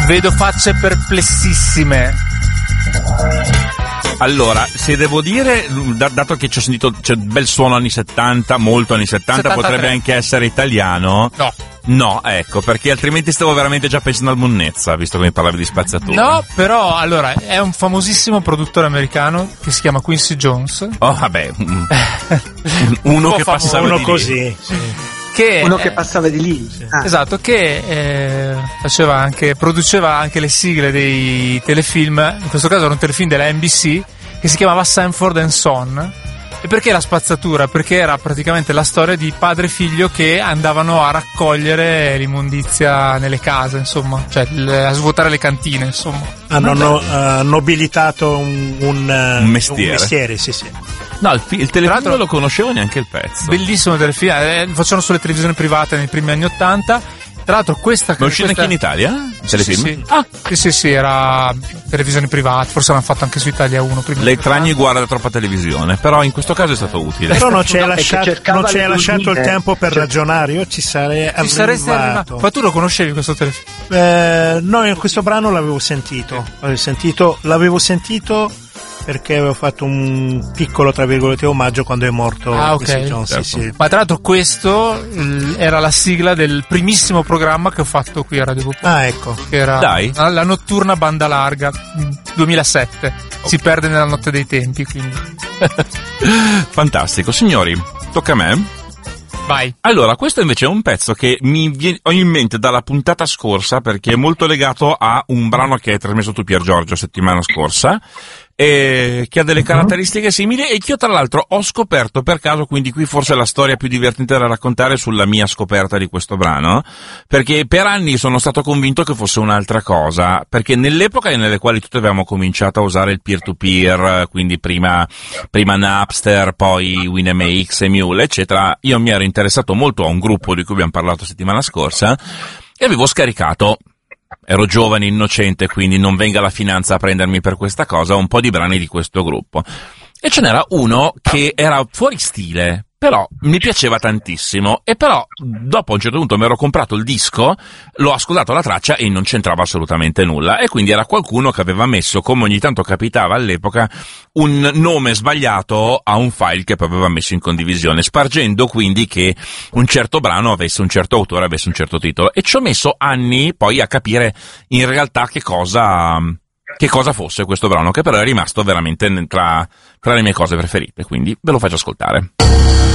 Vedo facce perplessissime. Allora, se devo dire, dato che ci ho sentito, c'è bel suono anni 70, molto anni 70, 73. potrebbe anche essere italiano. No, ecco, perché altrimenti stavo veramente già pensando al Monnezza, visto che mi parlavi di spazzatura. No, però, allora, è un famosissimo produttore americano che si chiama Quincy Jones. Oh, vabbè, uno che passava uno di così, sì. Uno che passava di lì. Esatto, che produceva anche le sigle dei telefilm. In questo caso era un telefilm della NBC che si chiamava Sanford and Son. E perché la spazzatura? Perché era praticamente la storia di padre e figlio che andavano a raccogliere l'immondizia nelle case, insomma, cioè a svuotare le cantine, insomma. Hanno nobilitato un mestiere, sì. No, il telefilm non lo conoscevo neanche il pezzo. Bellissimo telefilm, lo facevano sulle televisioni private nei primi anni '80. Tra l'altro questa... Ma è uscita anche in Italia? Telefilm? Sì. Sì, era televisioni private, forse l'hanno fatto anche su Italia 1 prima. Lei Tragni guarda troppa televisione, però in questo caso è stato utile. Però non ci hai lasciato il tempo per ragionare, io ci sarei arrivato. Ma tu lo conoscevi questo telefilm? No, in questo brano l'avevo sentito perché avevo fatto un piccolo, tra virgolette, omaggio quando è morto Quincy Jones. Certo. Sì. Ma tra l'altro questo era la sigla del primissimo programma che ho fatto qui a Radio Popolare. Ecco. Che era Dai. la notturna banda larga 2007. Si perde nella notte dei tempi, quindi. Fantastico. Signori, tocca a me. Vai. Allora, questo invece è un pezzo che ho in mente dalla puntata scorsa, perché è molto legato a un brano che hai trasmesso tu, Pier Giorgio, settimana scorsa, che ha delle caratteristiche simili e che io tra l'altro ho scoperto per caso, quindi qui forse è la storia più divertente da raccontare sulla mia scoperta di questo brano, perché per anni sono stato convinto che fosse un'altra cosa, perché nell'epoca nelle quali tutti avevamo cominciato a usare il peer-to-peer, quindi prima Napster, poi Winamx, Emule, eccetera, io mi ero interessato molto a un gruppo di cui abbiamo parlato settimana scorsa e avevo scaricato, ero giovane, innocente, quindi non venga la finanza a prendermi per questa cosa, un po' di brani di questo gruppo. E ce n'era uno che era fuori stile, però mi piaceva tantissimo, e però dopo a un certo punto mi ero comprato il disco, l'ho ascoltato la traccia e non c'entrava assolutamente nulla, e quindi era qualcuno che aveva messo, come ogni tanto capitava all'epoca, un nome sbagliato a un file che poi aveva messo in condivisione, spargendo quindi che un certo brano avesse un certo autore, avesse un certo titolo, e ci ho messo anni poi a capire in realtà che cosa fosse questo brano, che però è rimasto veramente tra le mie cose preferite, quindi ve lo faccio ascoltare.